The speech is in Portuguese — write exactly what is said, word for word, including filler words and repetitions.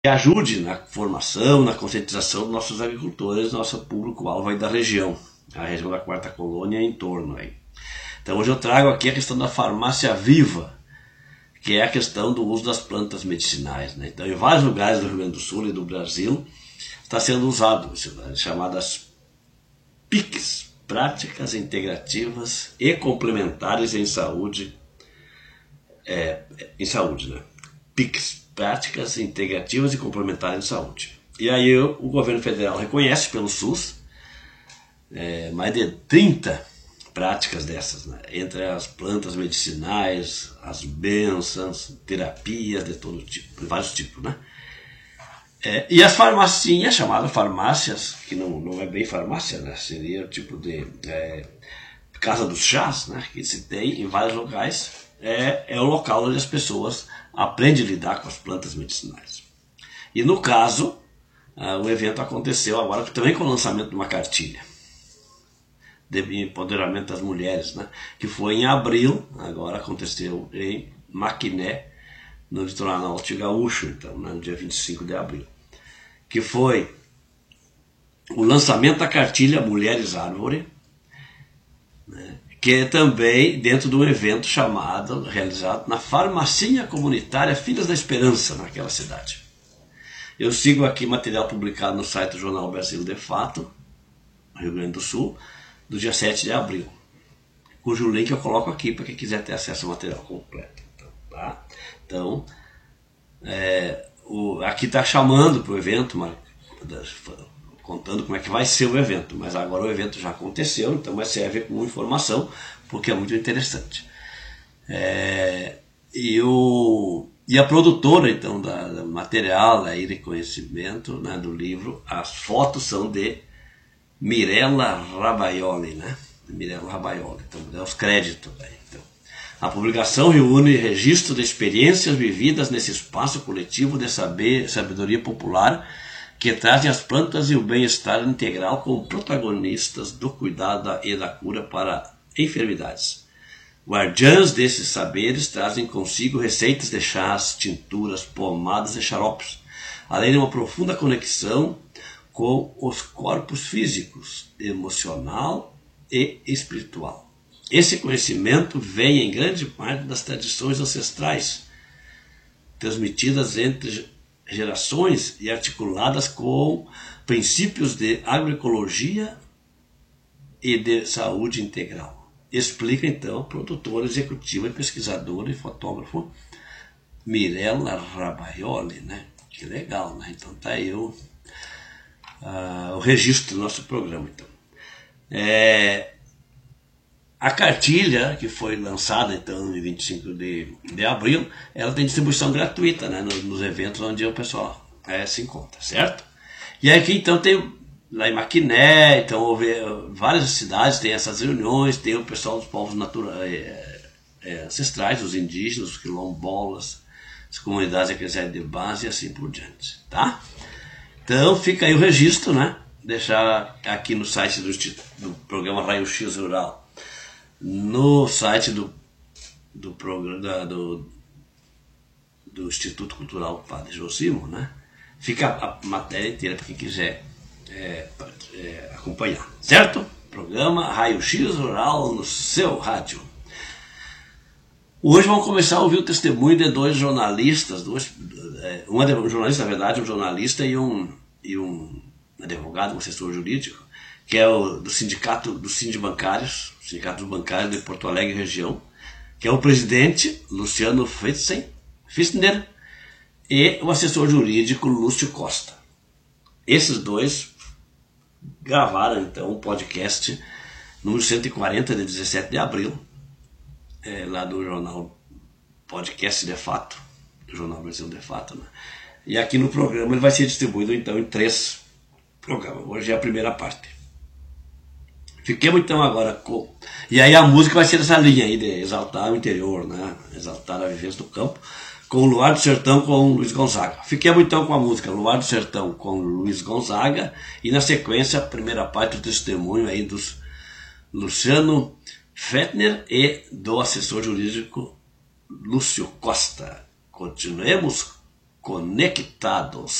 que ajude na formação, na conscientização dos nossos agricultores, nosso público-alvo aí da região, a região da Quarta Colônia e em torno aí. Então hoje eu trago aqui a questão da farmácia viva, que é a questão do uso das plantas medicinais, né? Então em vários lugares do Rio Grande do Sul e do Brasil está sendo usado, chamadas P I Cs, Práticas Integrativas e Complementares em Saúde, é, em saúde, né? P I Cs, Práticas Integrativas e Complementares em Saúde. E aí o governo federal reconhece pelo SUS é, mais de trinta práticas dessas, né? Entre as plantas medicinais, as bênçãos, terapias de todo tipo, de vários tipos, né? É, e as farmacinhas, chamadas farmácias, que não, não é bem farmácia, né? Seria o tipo de é, casa dos chás, né? Que se tem em vários locais, é, é o local onde as pessoas aprendem a lidar com as plantas medicinais. E no caso, uh, o evento aconteceu agora também com o lançamento de uma cartilha de empoderamento das mulheres, né? Que foi em abril, agora aconteceu em Maquiné, no litoral norte gaúcho, então, né, no dia vinte e cinco de abril, que foi o lançamento da cartilha Mulheres Árvore, né, que é também dentro de um evento chamado, realizado na farmacinha comunitária Filhas da Esperança, naquela cidade. Eu sigo aqui material publicado no site do Jornal Brasil de Fato, Rio Grande do Sul, do dia sete de abril, cujo link eu coloco aqui para quem quiser ter acesso ao material completo. Então, tá? Então é, o, aqui está chamando para o evento, mas, contando como é que vai ser o evento, mas agora o evento já aconteceu, então vai servir como informação, porque é muito interessante. É, e, o, e a produtora então da, da material aí de conhecimento, né, do livro, as fotos são de Mirella Rabaioli, né? Mirella Rabaioli, então dá os créditos aí. Então, a publicação reúne registro de experiências vividas nesse espaço coletivo de saber, sabedoria popular que trazem as plantas e o bem-estar integral como protagonistas do cuidado e da cura para enfermidades. Guardiãs desses saberes trazem consigo receitas de chás, tinturas, pomadas e xaropes, além de uma profunda conexão com os corpos físicos, emocional e espiritual. Esse conhecimento vem em grande parte das tradições ancestrais, transmitidas entre gerações e articuladas com princípios de agroecologia e de saúde integral. Explica então a produtora executiva, pesquisadora e fotógrafo Mirella Rabaioli, né? Que legal, né? Então tá aí o Uh, o registro do nosso programa. Então, é, a cartilha que foi lançada então em vinte e cinco de, de abril, ela tem distribuição gratuita, né, nos, nos eventos onde o pessoal é, se encontra, certo? E aqui então tem lá em Maquiné, então houve, várias cidades tem essas reuniões, tem o pessoal dos povos naturais, é, é, ancestrais, os indígenas, os quilombolas, as comunidades eclesiásticas de base e assim por diante, tá? Então fica aí o registro, né? Deixar aqui no site do, do programa Raio X Rural, no site do, do, programa, do, do Instituto Cultural Padre Josimo, né? Fica a matéria inteira para quem quiser é, é, acompanhar, certo? Programa Raio X Rural no seu rádio. Hoje vamos começar a ouvir o testemunho de dois jornalistas, dois, uma um jornalista, na verdade, um jornalista e um, e um advogado, um assessor jurídico, que é o do sindicato dos sindibancários, Sindicato dos Bancários de Porto Alegre região, que é o presidente Luciano Fissner e o assessor jurídico Lúcio Costa. Esses dois gravaram então um podcast número cento e quarenta de dezessete de abril, É, lá do jornal Podcast de Fato, do Jornal Brasil de Fato, né? E aqui no programa ele vai ser distribuído então em três programas. Hoje é a primeira parte. Fiquemos então agora com... E aí a música vai ser essa linha aí de exaltar o interior, né? Exaltar a vivência do campo, com o Luar do Sertão com o Luiz Gonzaga. Fiquemos então com a música Luar do Sertão com o Luiz Gonzaga e na sequência a primeira parte do testemunho aí dos Luciano Fissner e do assessor jurídico Lúcio Costa. Continuemos conectados.